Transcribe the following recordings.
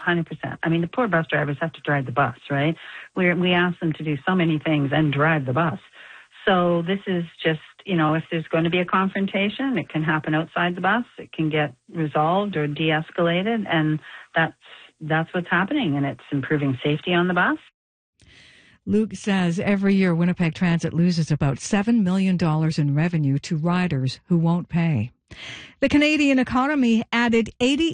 100%. I mean, the poor bus drivers have to drive the bus, right? We ask them to do so many things and drive the bus. So this is just, if there's going to be a confrontation, it can happen outside the bus. It can get resolved or de-escalated, and that's what's happening, and it's improving safety on the bus. Luke says every year Winnipeg Transit loses about $7 million in revenue to riders who won't pay. The Canadian economy added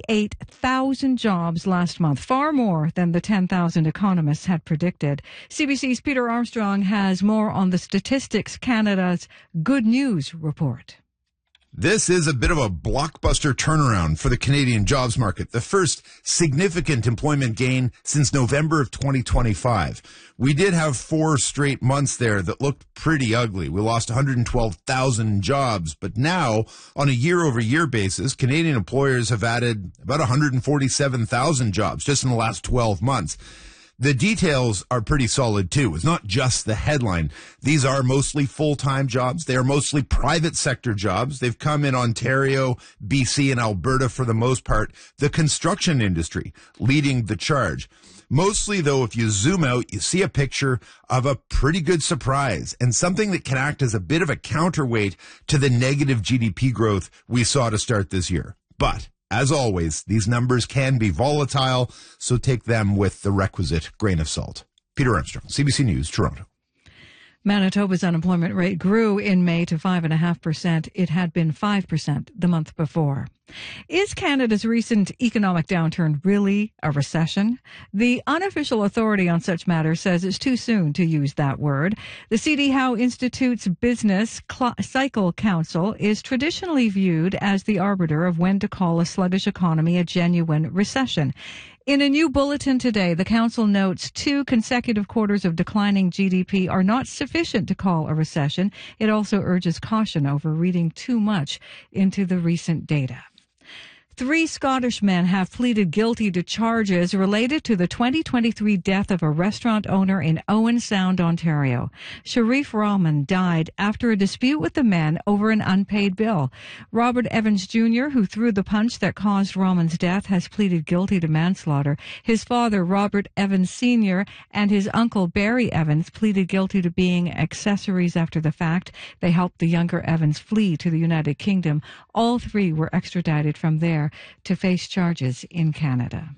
88,000 jobs last month, far more than the 10,000 economists had predicted. CBC's Peter Armstrong has more on the Statistics Canada's Good News report. This is a bit of a blockbuster turnaround for the Canadian jobs market, the first significant employment gain since November of 2025. We did have 4 straight months there that looked pretty ugly. We lost 112,000 jobs, but now, on a year-over-year basis, Canadian employers have added about 147,000 jobs just in the last 12 months. The details are pretty solid, too. It's not just the headline. These are mostly full-time jobs. They are mostly private sector jobs. They've come in Ontario, BC, and Alberta for the most part. The construction industry leading the charge. Mostly, though, if you zoom out, you see a picture of a pretty good surprise and something that can act as a bit of a counterweight to the negative GDP growth we saw to start this year. But as always, these numbers can be volatile, so take them with the requisite grain of salt. Peter Armstrong, CBC News, Toronto. Manitoba's unemployment rate grew in May to 5.5%. It had been 5% the month before. Is Canada's recent economic downturn really a recession? The unofficial authority on such matters says it's too soon to use that word. The C.D. Howe Institute's Business Cycle Council is traditionally viewed as the arbiter of when to call a sluggish economy a genuine recession. In a new bulletin today, the council notes 2 consecutive quarters of declining GDP are not sufficient to call a recession. It also urges caution over reading too much into the recent data. 3 Scottish men have pleaded guilty to charges related to the 2023 death of a restaurant owner in Owen Sound, Ontario. Sharif Rahman died after a dispute with the men over an unpaid bill. Robert Evans Jr., who threw the punch that caused Rahman's death, has pleaded guilty to manslaughter. His father, Robert Evans Sr., and his uncle, Barry Evans, pleaded guilty to being accessories after the fact. They helped the younger Evans flee to the United Kingdom. All 3 were extradited from there to face charges in Canada.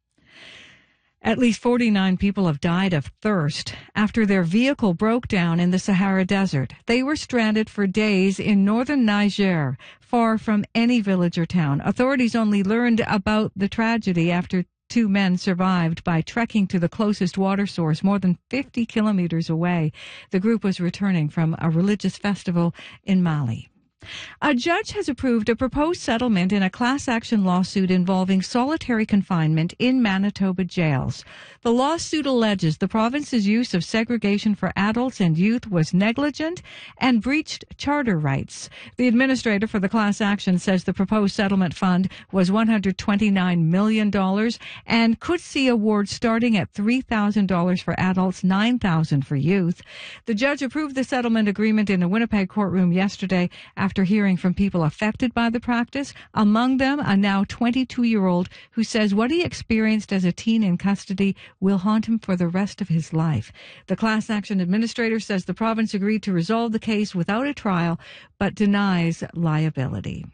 At least 49 people have died of thirst after their vehicle broke down in the Sahara Desert. They were stranded for days in northern Niger, far from any village or town. Authorities only learned about the tragedy after 2 men survived by trekking to the closest water source more than 50 kilometers away. The group was returning from a religious festival in Mali. A judge has approved a proposed settlement in a class action lawsuit involving solitary confinement in Manitoba jails. The lawsuit alleges the province's use of segregation for adults and youth was negligent and breached charter rights. The administrator for the class action says the proposed settlement fund was $129 million and could see awards starting at $3,000 for adults, $9,000 for youth. The judge approved the settlement agreement in a Winnipeg courtroom yesterday after hearing from people affected by the practice, among them a now 22-year-old who says what he experienced as a teen in custody will haunt him for the rest of his life. The class action administrator says the province agreed to resolve the case without a trial, but denies liability.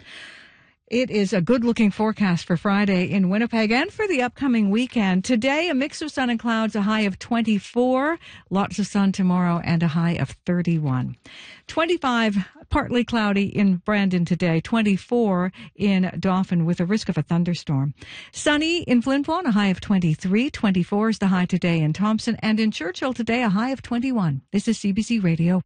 It is a good-looking forecast for Friday in Winnipeg and for the upcoming weekend. Today, a mix of sun and clouds, a high of 24. Lots of sun tomorrow and a high of 31. 25, partly cloudy in Brandon today. 24 in Dauphin with a risk of a thunderstorm. Sunny in Flin Flon, a high of 23. 24 is the high today in Thompson. And in Churchill today, a high of 21. This is CBC Radio.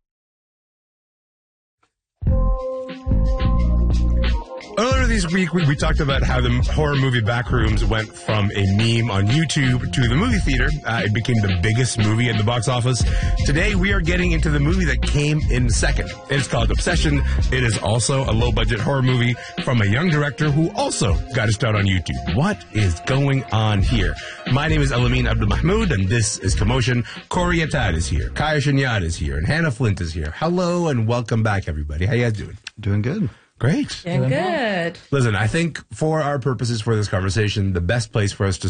Earlier this week, we talked about how the horror movie Backrooms went from a meme on YouTube to the movie theater. It became the biggest movie at the box office. Today, we are getting into the movie that came in second. It's called Obsession. It is also a low-budget horror movie from a young director who also got his start on YouTube. What is going on here? My name is Elamin Abdulmahmoud, and this is Commotion. Corey Atad is here. Kaya Shinyad is here. And Hannah Flint is here. Hello, and welcome back, everybody. How you guys doing? Doing good. Great. Doing good. Listen, I think for our purposes for this conversation, the best place for us to